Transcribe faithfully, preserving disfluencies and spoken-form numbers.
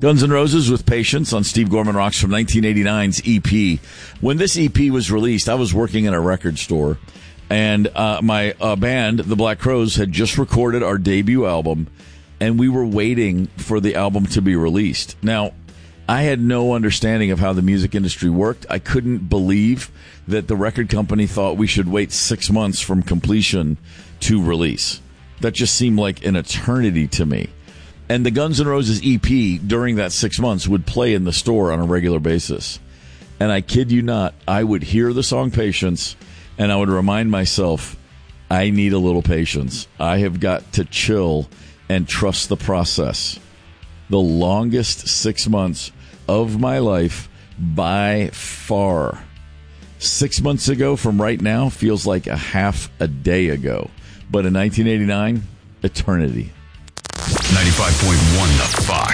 Guns N' Roses with Patience on Steve Gorman Rocks from nineteen eighty-nine's E P. When this E P was released, I was working in a record store, and uh, my uh, band, the Black Crowes, had just recorded our debut album, and we were waiting for the album to be released. Now, I had no understanding of how the music industry worked. I couldn't believe that the record company thought we should wait six months from completion to release. That just seemed like an eternity to me. And the Guns N' Roses E P during that six months would play in the store on a regular basis. And I kid you not, I would hear the song Patience, and I would remind myself, I need a little patience. I have got to chill and trust the process. The longest six months of my life by far. Six months ago from right now feels like a half a day ago. But in nineteen eighty-nine, eternity. ninety-five point one The Fox.